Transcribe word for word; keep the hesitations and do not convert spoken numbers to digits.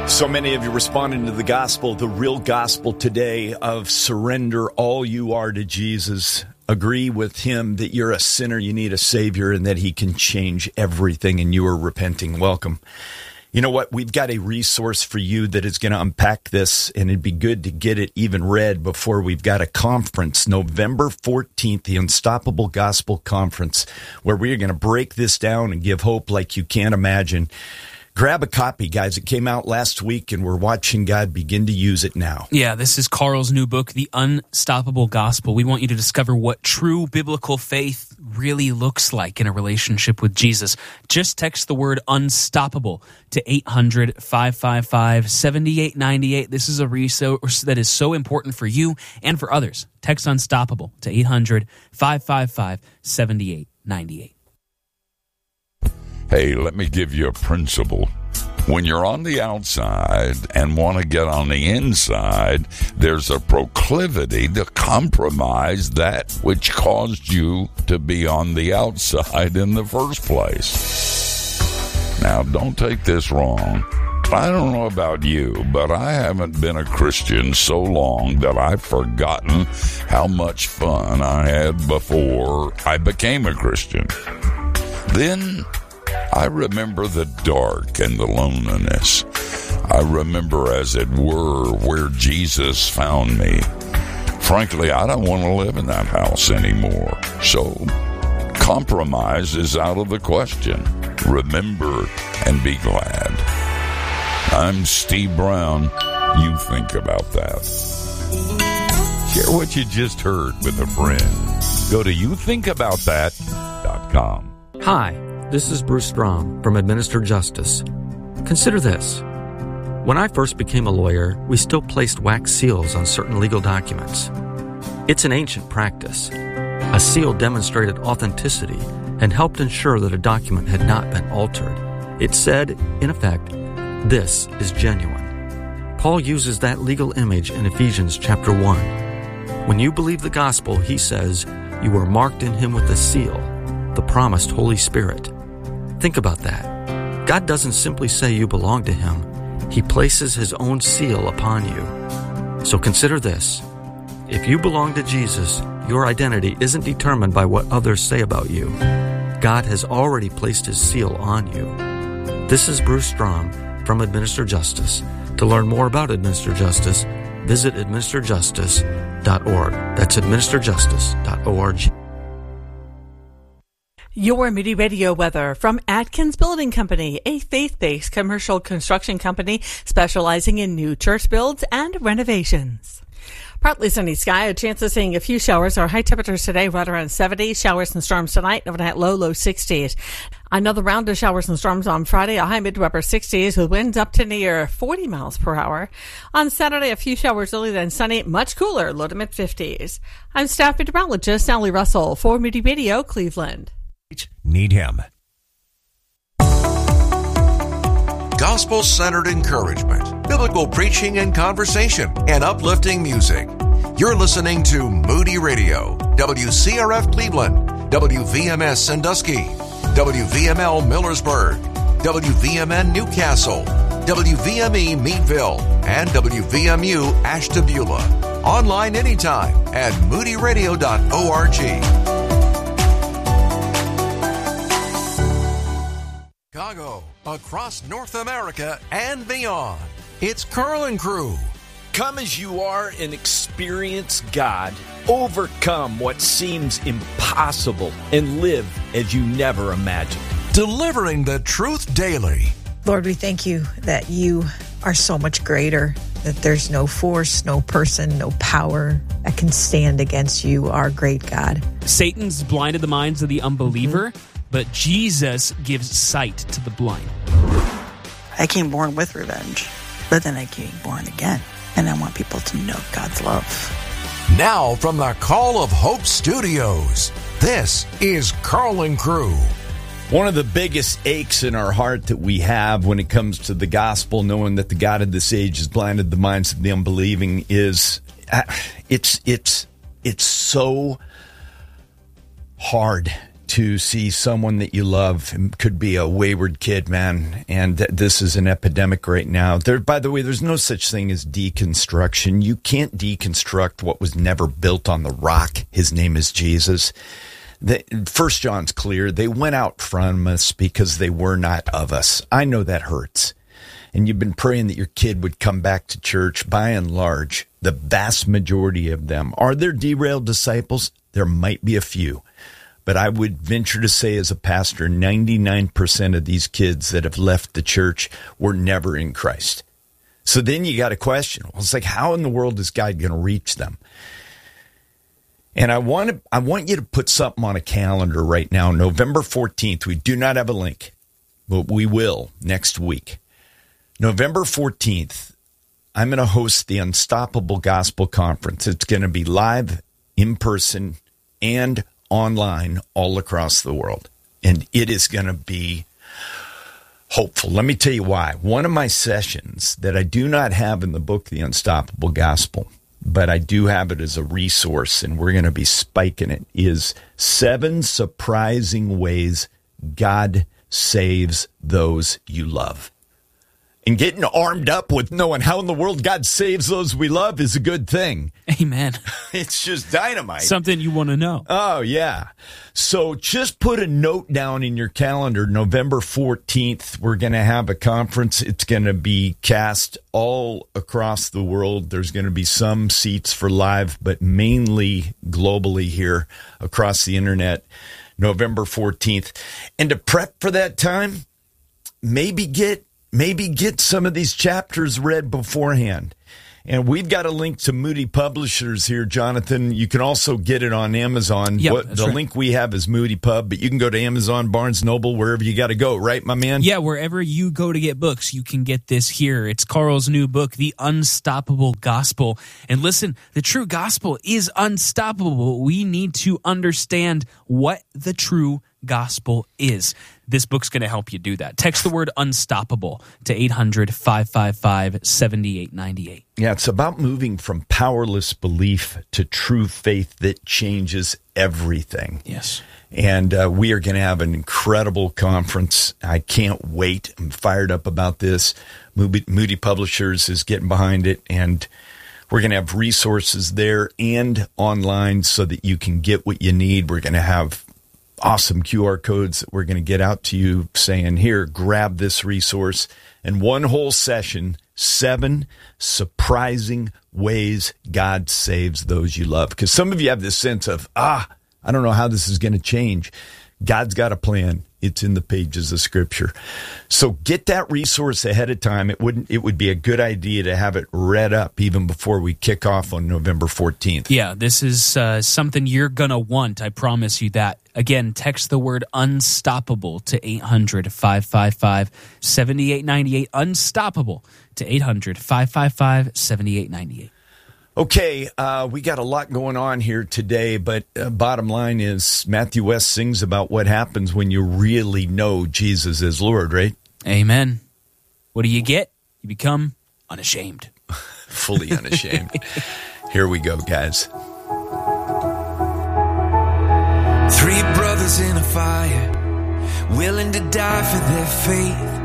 So many of you responding to the gospel, the real gospel today of surrender all you are to Jesus. Agree with him that you're a sinner, you need a Savior, and that he can change everything, and you are repenting. Welcome. You know what? We've got a resource for you that is going to unpack this, and it'd be good to get it even read before we've got a conference, November fourteenth, the Unstoppable Gospel Conference, where we are going to break this down and give hope like you can't imagine. Grab a copy, guys. It came out last week, and we're watching God begin to use it now. Yeah, this is Carl's new book, The Unstoppable Gospel. We want you to discover what true biblical faith really looks like in a relationship with Jesus. Just text the word unstoppable to eight hundred, five five five, seven eight nine eight. This is a resource that is so important for you and for others. Text unstoppable to eight hundred, five five five, seven eight nine eight. Hey, let me give you a principle. When you're on the outside and want to get on the inside, there's a proclivity to compromise that which caused you to be on the outside in the first place. Now, don't take this wrong. I don't know about you, but I haven't been a Christian so long that I've forgotten how much fun I had before I became a Christian. Then I remember the dark and the loneliness. I remember, as it were, where Jesus found me. Frankly, I don't want to live in that house anymore. So, compromise is out of the question. Remember and be glad. I'm Steve Brown. You think about that. Share what you just heard with a friend. Go to you think about that dot com. Hi. This is Bruce Strom from Administer Justice. Consider this. When I first became a lawyer, we still placed wax seals on certain legal documents. It's an ancient practice. A seal demonstrated authenticity and helped ensure that a document had not been altered. It said, in effect, this is genuine. Paul uses that legal image in Ephesians chapter one. When you believe the gospel, he says, you are marked in him with a seal, the promised Holy Spirit. Think about that. God doesn't simply say you belong to him. He places his own seal upon you. So consider this. If you belong to Jesus, your identity isn't determined by what others say about you. God has already placed his seal on you. This is Bruce Strom from Administer Justice. To learn more about Administer Justice, visit administer justice dot org. That's administer justice dot org. Your Moody Radio weather from Atkins Building Company, a faith-based commercial construction company specializing in new church builds and renovations. Partly sunny sky, a chance of seeing a few showers. Our high temperatures today right around seventy. Showers and storms tonight, overnight low, low sixties. Another round of showers and storms on Friday, a high mid to upper sixties with winds up to near forty miles per hour. On Saturday, a few showers early, then sunny, much cooler, low to mid fifties. I'm staff meteorologist Sally Russell for Moody Radio, Cleveland. Need him. Gospel-centered encouragement, biblical preaching and conversation, and uplifting music. You're listening to Moody Radio, W C R F Cleveland, W V M S Sandusky, W V M L Millersburg, W V M N Newcastle, W V M E Meadville, and W V M U Ashtabula. Online anytime at moody radio dot org. Chicago, across North America and beyond. It's Carl and Crew. Come as you are and experience God. Overcome what seems impossible and live as you never imagined. Delivering the truth daily. Lord, we thank you that you are so much greater, that there's no force, no person, no power that can stand against you, our great God. Satan's blinded the minds of the unbeliever, mm-hmm. but Jesus gives sight to the blind. I came born with revenge, but then I came born again, and I want people to know God's love. Now from the Call of Hope Studios, this is Carl and Crew. One of the biggest aches in our heart that we have when it comes to the gospel, knowing that the God of this age has blinded the minds of the unbelieving, is uh, it's it's it's so hard to see someone that you love. It could be a wayward kid, man, and th- this is an epidemic right now. There, by the way, there's no such thing as deconstruction. You can't deconstruct what was never built on the rock. His name is Jesus. The, First John's clear. They went out from us because they were not of us. I know that hurts. And you've been praying that your kid would come back to church. By and large, the vast majority of them. Are there derailed disciples? There might be a few. But I would venture to say as a pastor, ninety-nine percent of these kids that have left the church were never in Christ. So then you got to question, well, it's like, how in the world is God going to reach them? And I want to, I want you to put something on a calendar right now, November fourteenth. We do not have a link, but we will next week. November fourteenth, I'm going to host the Unstoppable Gospel Conference. It's going to be live, in person, and online all across the world. And it is going to be hopeful. Let me tell you why. One of my sessions that I do not have in the book, The Unstoppable Gospel, but I do have it as a resource, and we're going to be spiking it, is seven surprising ways God saves those you love. And getting armed up with knowing how in the world God saves those we love is a good thing. Amen. It's just dynamite. Something you want to know. Oh, yeah. So just put a note down in your calendar. November fourteenth, we're going to have a conference. It's going to be cast all across the world. There's going to be some seats for live, but mainly globally here across the internet, November fourteenth. And to prep for that time, maybe get Maybe get some of these chapters read beforehand. And we've got a link to Moody Publishers here, Jonathan. You can also get it on Amazon. Yep, what, the right. link we have is Moody Pub, but you can go to Amazon, Barnes Noble, wherever you got to go, right, my man? Yeah, wherever you go to get books, you can get this here. It's Carl's new book, The Unstoppable Gospel. And listen, the true gospel is unstoppable. We need to understand what the true gospel is. This book's going to help you do that. Text the word unstoppable to eight hundred, five five five, seven eight nine eight. Yeah, it's about moving from powerless belief to true faith that changes everything. Yes. And uh, we are going to have an incredible conference. I can't wait. I'm fired up about this. Moody, Moody Publishers is getting behind it, and we're going to have resources there and online so that you can get what you need. We're going to have awesome Q R codes that we're going to get out to you saying, here, grab this resource. And one whole session, seven surprising ways God saves those you love. Because some of you have this sense of, ah, I don't know how this is going to change. God's got a plan. It's in the pages of Scripture. So get that resource ahead of time. It wouldn't. It would be a good idea to have it read up even before we kick off on November fourteenth. Yeah, this is uh, something you're going to want. I promise you that. Again, text the word unstoppable to eight hundred, five five five, seven eight nine eight. Unstoppable to eight hundred, five five five, seven eight nine eight. Okay, uh, we got a lot going on here today, but uh, bottom line is Matthew West sings about what happens when you really know Jesus is Lord, right? Amen. What do you get? You become unashamed. Fully unashamed. Here we go, guys. Three brothers in a fire, willing to die for their faith.